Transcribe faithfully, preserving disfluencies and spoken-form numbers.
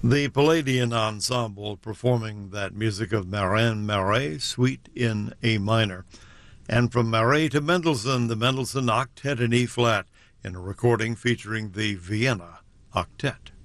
The Palladian Ensemble performing that music of Marin Marais, Suite in A minor. And from Marais to Mendelssohn, the Mendelssohn Octet in E-flat, in a recording featuring the Vienna Octet.